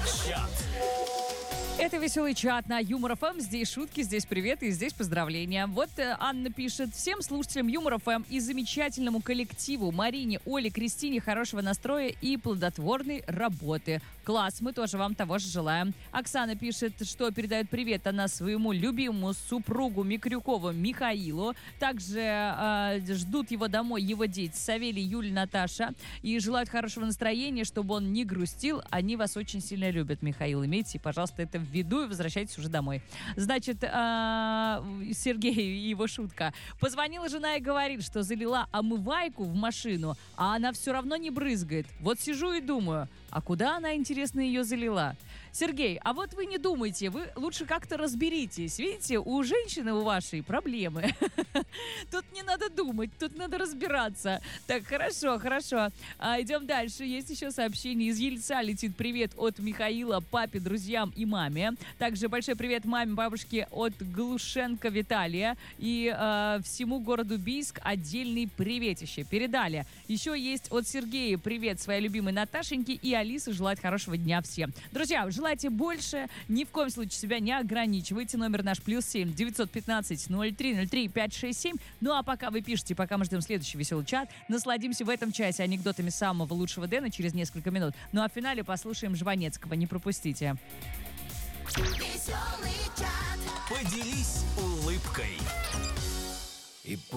Чат. Это веселый чат на Юмор ФМ. Здесь шутки, здесь приветы и здесь поздравления. Вот Анна пишет: всем слушателям Юмор ФМ и замечательному коллективу Марине, Оле, Кристине хорошего настроя и плодотворной работы. Класс, мы тоже вам того же желаем. Оксана пишет, что передает привет она своему любимому супругу Микрюкову Михаилу. Также ждут его домой его дети Савелий, Юль, Наташа. И желают хорошего настроения, чтобы он не грустил. Они вас очень сильно любят, Михаил. Имейте, пожалуйста, это в виду и возвращайтесь уже домой. Значит, Сергей и его шутка. Позвонила жена и говорит, что залила омывайку в машину, а она все равно не брызгает. Вот сижу и думаю, а куда она, интересно, ее залила? Сергей, а вот вы не думайте, вы лучше как-то разберитесь. Видите, у женщины у вашей проблемы. Тут не надо думать, тут надо разбираться. Так, хорошо. Идем дальше. Есть еще сообщение из Ельца. Летит привет от Михаила папе, друзьям и маме. Также большой привет маме, бабушке от Глушенко Виталия. И всему городу Бийск отдельный приветище. Передали. Еще есть от Сергея привет своей любимой Наташеньке и Алисы. Желает хорошего дня всем. Друзья, желайте больше, ни в коем случае себя не ограничивайте. Номер наш +7 915 0303 567. Ну а пока вы пишете, пока мы ждем следующий веселый чат, насладимся в этом часе анекдотами самого лучшего Дэна через несколько минут. Ну а в финале послушаем Жванецкого. Не пропустите. Поделись улыбкой. И